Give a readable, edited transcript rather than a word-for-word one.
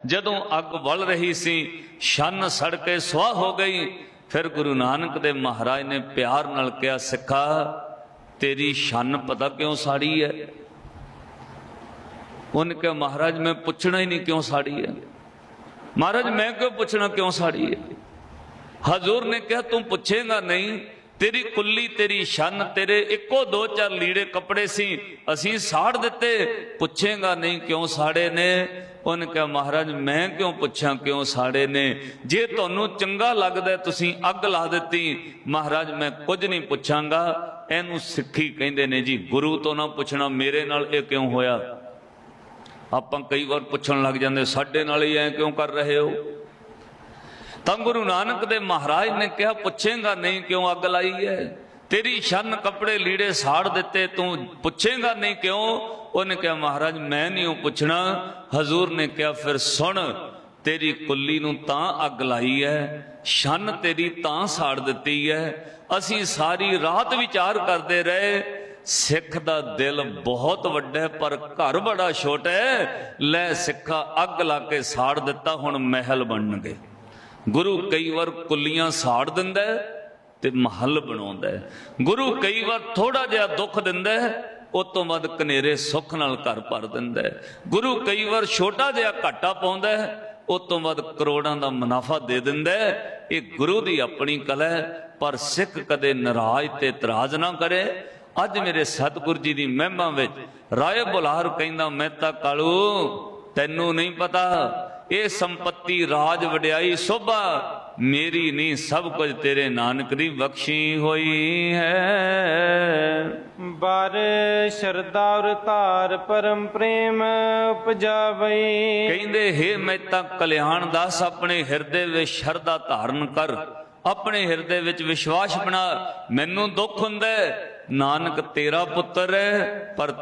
जदों अग बल रही सी शन सड़ के सुआह हो गई। फिर गुरु नानक देव महाराज ने प्यार नाल कहा, सिखा तेरी शन पता क्यों साड़ी है? उन्हें कहा, महाराज मैं पूछना ही नहीं क्यों साड़ी है। महाराज मैं क्यों पूछना क्यों साड़ी है? हजूर ने कहा, तुम पूछेगा नहीं, तेरी कुल्ली तेरी शन तेरे इको दो चार लीड़े कपड़े सी असी साड़ दिते, पूछेगा नहीं क्यों साड़े ने? उन्हें कहा, महाराज मैं क्यों पूछा क्यों साड़े ने? जे तुहानू चंगा लगदा तुसी अग ला दिती। महाराज मैं कुछ नहीं पूछांगा, इहनू सिक्खी कहंदे ने जी। गुरु तो ना पूछना मेरे नाल ये क्यों होया। आपां कई बार पुछण लग जांदे, साडे नाल ही ऐ क्यों कर रहे हो? तो गुरु नानक देव महाराज ने कहा, पूछेगा नहीं क्यों अग लाई है? तेरी शन कपड़े लीड़े साड़ दिते, तू पूछेगा नहीं क्यों? उन्हें कहा, महाराज मैं नहीं पूछना। हजूर ने कहा, फिर सुन, तेरी कुल्ली नूं तां अग लाई है, शन तेरी तां साड़ दिती है। असीं सारी रात विचार करते रहे, सिख दा दिल बहुत वड्डा है पर घर बड़ा छोटा है। लै सिखा अग ला के साड़ दिता, हुण महल बन गए। गुरु कई बार कुल्लियां साड़ दिंदा है ते महल बनाउंदा है। गुरु कई बार थोड़ा जिहा दुख दिंदा है, उस तो बाद कनेरे सुख नाल घर भर दिंदा है। गुरु कई बार छोटा जिहा घाटा पाउंदा है, उस तो बाद करोड़ां दा मुनाफा दे दिंदा है। ये गुरु दी अपनी कला है, पर सिख कदे नाराज ते इतराज ना करे। अज मेरे सतगुरु जी दी महिमा विच राय बुलार कहंदा, मैं तां कालू तैनू नहीं पता, ये संपत्ति राज वड्याई शोभा मेरी नहीं, सब कुछ तेरे नानक दी बख्शी हुई है। बार शरदा और तार परम प्रेम उपजावई। कहंदे, हे मेहता कल्याण दास अपने हिरदे विच शरदा धारण कर, अपने हिरदे विच विश्वास बना। मैनू दुख हुंदा नानक तेरा पुत्र है, पर